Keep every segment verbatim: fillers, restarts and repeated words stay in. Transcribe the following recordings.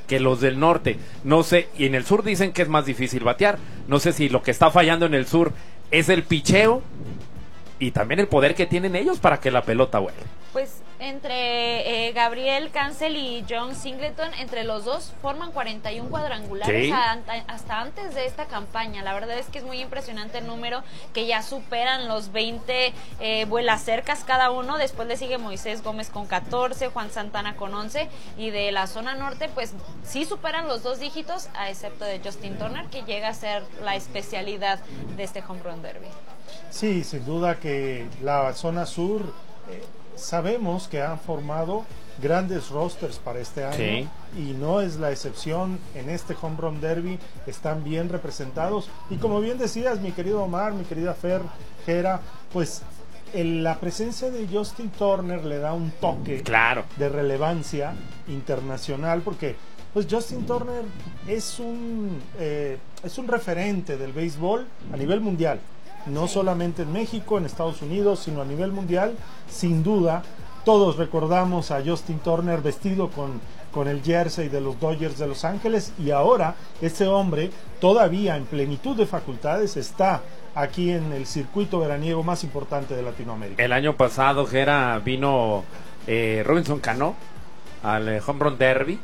que los del norte. No sé, y en el sur dicen que es más difícil batear. No sé si lo que está fallando en el sur es el picheo y también el poder que tienen ellos para que la pelota vuele. Pues entre eh, Gabriel Cancel y John Singleton, entre los dos forman cuarenta y uno cuadrangulares, sí, a, hasta antes de esta campaña. La verdad es que es muy impresionante el número, que ya superan los veinte eh, vuelas cercas cada uno. Después le sigue Moisés Gómez con catorce, Juan Santana con once, y de la zona norte pues sí superan los dos dígitos, a excepto de Justin Turner, que llega a ser la especialidad de este Home Run Derby. Sí, sin duda que la zona sur, eh, sabemos que han formado grandes rosters para este año, sí, y no es la excepción. En este Home Run Derby están bien representados, y como bien decías, mi querido Omar, mi querida Fer, Jera, pues el, la presencia de Justin Turner le da un toque, claro, de relevancia internacional, porque pues Justin Turner es un, eh, es un referente del béisbol a nivel mundial. No solamente en México, en Estados Unidos, sino a nivel mundial. Sin duda, todos recordamos a Justin Turner vestido con, con el jersey de los Dodgers de Los Ángeles, y ahora este hombre, todavía en plenitud de facultades, está aquí en el circuito veraniego más importante de Latinoamérica. El año pasado, Jera, vino eh, Robinson Cano al eh, Home Run Derby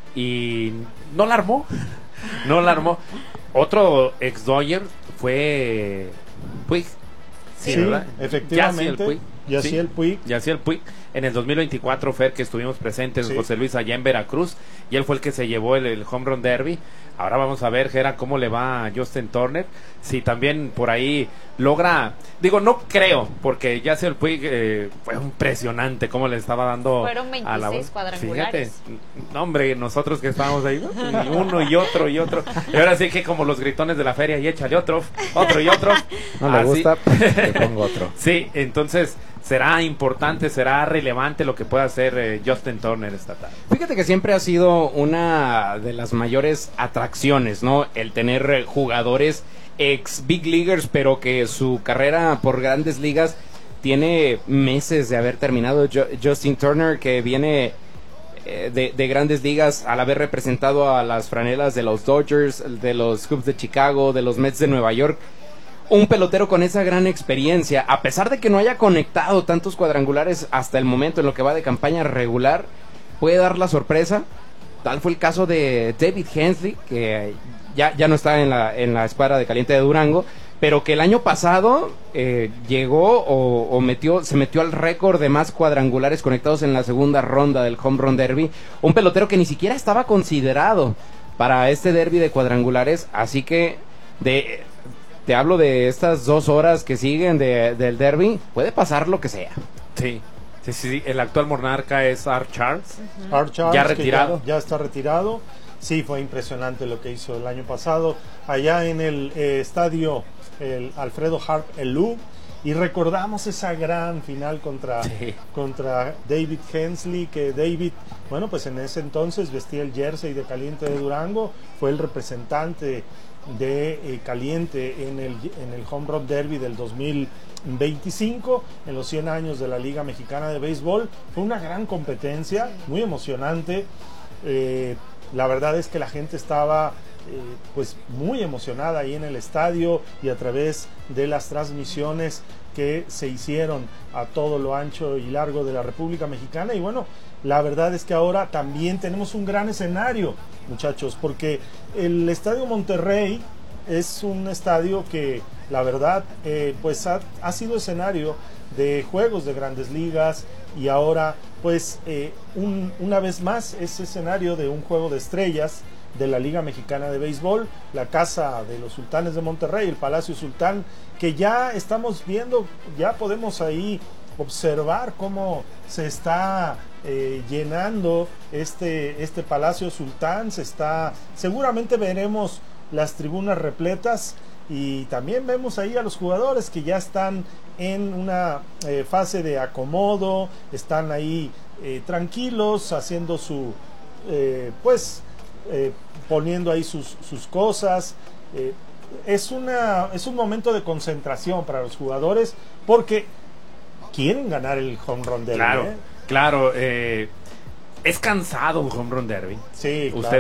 y no la armó, no la armó. Otro ex Dodger fue Puig. Sí, sí, efectivamente. Yasiel Puig. Yasiel Puig. En el dos mil veinticuatro, Fer, que estuvimos presentes, sí, José Luis, allá en Veracruz, y él fue el que se llevó el, el Home Run Derby. Ahora vamos a ver, Jera, cómo le va a Justin Turner. Si también por ahí logra, digo, no creo, porque Yasiel Puig eh, fue impresionante cómo le estaba dando. Fueron veintiséis a la cuadrangulares. Fíjate, no, hombre, nosotros que estábamos ahí, y uno y otro y otro. Y ahora sí que como los gritones de la feria, y échale otro, otro y otro. No le gusta, le pongo otro. Sí, entonces será importante, será relevante lo que pueda hacer eh, Justin Turner esta tarde. Fíjate que siempre ha sido una de las mayores atracciones, ¿no? El tener eh, jugadores ex big leaguers, pero que su carrera por grandes ligas tiene meses de haber terminado. Jo- Justin Turner, que viene eh, de, de grandes ligas al haber representado a las franelas de los Dodgers, de los Cubs de Chicago, de los Mets de Nueva York. Un pelotero con esa gran experiencia, a pesar de que no haya conectado tantos cuadrangulares hasta el momento en lo que va de campaña regular, puede dar la sorpresa. Tal fue el caso de David Hensley, que ya, ya no está en la, en la escuadra de caliente de Durango, pero que el año pasado eh, llegó o, o metió, se metió al récord de más cuadrangulares conectados en la segunda ronda del Home Run Derby. Un pelotero que ni siquiera estaba considerado para este derby de cuadrangulares, así que de... Te hablo de estas dos horas que siguen de, del derby, puede pasar lo que sea. Sí, sí, sí, sí. El actual monarca es Art Charles. Uh-huh. Art Charles, ya retirado. Ya, ya está retirado. Sí, fue impresionante lo que hizo el año pasado allá en el eh, estadio el Alfredo Harp Elú. Y recordamos esa gran final contra, sí. contra David Hensley, que David, bueno, pues en ese entonces vestía el jersey de Caliente de Durango, fue el representante de eh, Caliente en el, en el Home Run Derby del dos mil veinticinco, en los cien años de la Liga Mexicana de Béisbol. Fue una gran competencia, muy emocionante. Eh, la verdad es que la gente estaba eh, pues muy emocionada ahí en el estadio y a través de las transmisiones que se hicieron a todo lo ancho y largo de la República Mexicana. Y bueno, la verdad es que ahora también tenemos un gran escenario, muchachos, porque el Estadio Monterrey es un estadio que la verdad eh, pues ha, ha sido escenario de juegos de grandes ligas, y ahora pues eh, un, una vez más es escenario de un juego de estrellas de la Liga Mexicana de Béisbol, la casa de los Sultanes de Monterrey, el Palacio Sultán, que ya estamos viendo, ya podemos ahí observar cómo se está eh, llenando este, este Palacio Sultán. Se está, seguramente veremos las tribunas repletas, y también vemos ahí a los jugadores que ya están en una eh, fase de acomodo, están ahí eh, tranquilos, haciendo su, eh, pues, eh, poniendo ahí sus, sus cosas. Eh, es, una, es un momento de concentración para los jugadores, porque quieren ganar el Home Run Derby. Claro, ¿eh? claro. Eh, es cansado un Home Run Derby. Sí, claro. Usted